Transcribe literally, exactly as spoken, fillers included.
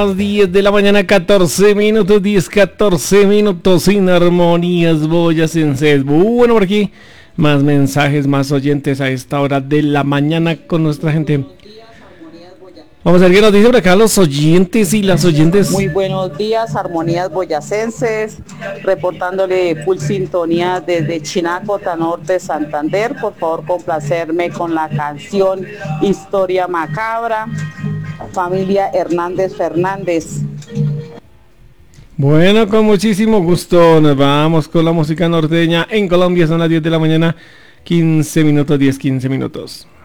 Las diez de la mañana, catorce minutos, diez, catorce minutos, sin armonías boyacenses. Bueno, por aquí, más mensajes, más oyentes a esta hora de la mañana con nuestra gente. Vamos a ver qué nos dice por acá los oyentes y las oyentes. Muy buenos días, armonías boyacenses, reportándole full sintonía desde Chinacota Norte, Santander. Por favor, complacerme con la canción Historia Macabra, familia Hernández Fernández. Bueno, con muchísimo gusto nos vamos con la música norteña en Colombia. Son las diez de la mañana, quince minutos, diez, quince minutos.